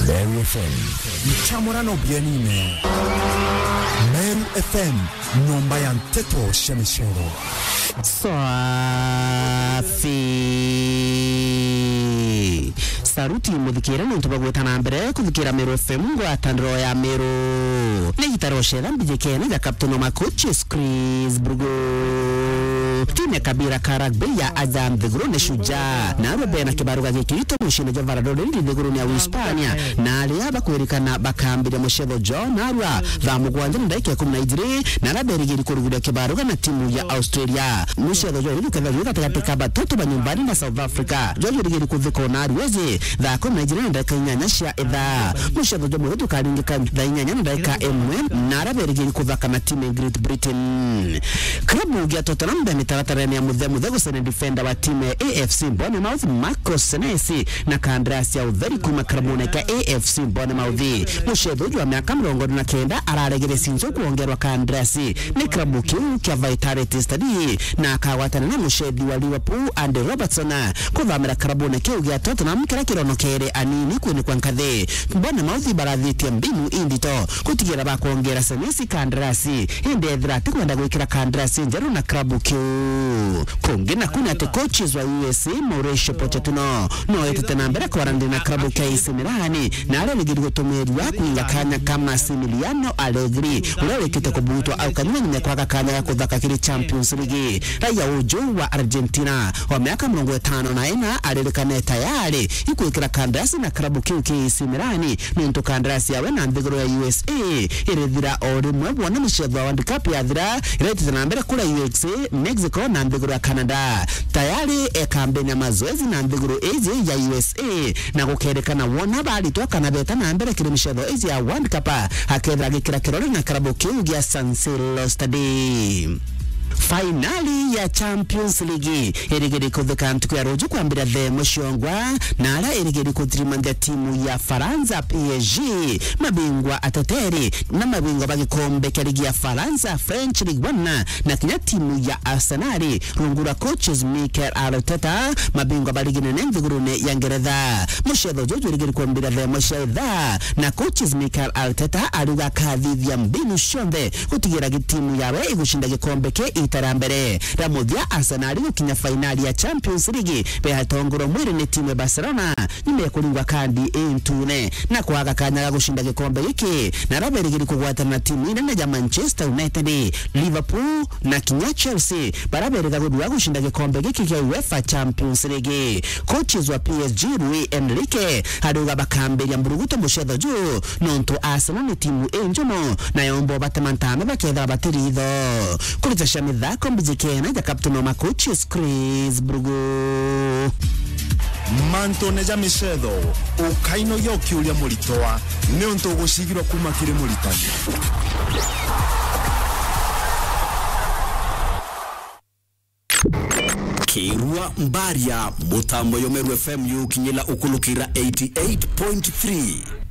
Meru FM Mchamorano Bienine Meru FM Nomba ya Mteto Shemishero Swafi Saruti muthikira nuntu bagwetana mbere kuthikira Meru FM ngwatandro ya Meru Negitaroshe dhambije kene ya kaptono makoches Chris Brugo Timu Kabira Karagbe ya Azam Dhiguru ne Shujaa na Robena kibaruga gikirito mushine jo Varadolid Dhiguru ya Uhispania na aliaba kuerikana bakambire mushedo John Arwa dhamugwanja ndaike 12 na laberigiri kurugudia kibaruga na timu ya Australia mushedo jo ili kadhalika katika batoto banyumbani na South Africa jo yirigiri kuviko na Arwezi dha 12 ndaika nyanyashia edha mushedo jo mwetu karingika dha nyanya ndaika MM na laberigiri kuvaka na timu Great Britain klabu ya Tottenham taratara ya mudhe gusene defender wa timu ya AFC Bournemouth Marcos Senesi na kandarasi ya udheri kuma karabuna ka AFC Bournemouth mushedo wa miaka 29 araregere sinzo kuongerwa kandarasi ni klabu kiu kia Vitality Stadi na akawatana na mushedi wa Liverpool Andy Robertson kuvamira karabuna kiu ya Tottenham kira kirono kere anini kuni kwa nkathe Bournemouth baradhiti ya mbinu indito kutigira bakuongera Senesi kandarasi indi edhrati kwenda kuikira kandarasi njeru na klabu kiu kungina kuna te coaches wa USA Mauricio Pochettino no etete mbere kwa randina klabu ka AC Milan na ale ligiri gutumirwa kuinga kanya kama Emiliano Allegri ule kite kubutwa au kanywa nyine kwa kanya ya kuthaka kiri Champions League raia ujo wa Argentina wa miaka 54 alirikana tayari ikuikira kandarasi na klabu ka AC Milan ni nto kandarasi yawe na ndegoro ya USA irithira ori mwe na mshedo wa World Cup ya thira irethete mbere kula USA Mexico na ndeguru ya Canada tayari ekambenya mazoezi na ndeguru ezi ya USA na gukerekana wona bali toka na beta na mbere kiri mshedo ezi ya World Cup hakethra gikira kirori na klabu kiu ya San Siro Stadium finali ya Champions League irigeri kutheka ntuku ya rojo kwambira the mushongwa na ala irigeri kutrimanda timu ya Faransa PSG mabingwa atateri na mabingwa bagikombe ka ligi ya Faransa French League 1 na kinya timu ya Arsenal rungura coaches Mikel Arteta mabingwa baligine nengurune ya Ngeretha mushedo jojo irigeri kwambira the mushedha na coaches Mikel Arteta aluga kadhi ya mbinu shonde kutigira timu yawe igushinda gikombe ke itarambere ramudia Arsenal ukinya finali ya Champions League behatongoro mwiri ni timu ya Barcelona nyime kulingwa kandi intune na kuaga kanya gushinda gikombe hiki na raberigiri kugwatana na timu ine ya Manchester United Liverpool na kinya Chelsea baraberega gushinda gikombe hiki kia UEFA Champions League coaches wa PSG Luis Enrique haduga bakambe ya mburuguto mushedo juu nonto Arsenal ni timu enjomo na yombo batamantame bakeda batirido kulita shamidha kombijikena ya kaptono makochi Chris Brugo Mantone Mishedo ukaino yoki ulia mulitoa neonto gushigirwa kuma kire mulitani Kirua Mbaria Mutambo yo Meru FM yukinyela ukulukira 88.3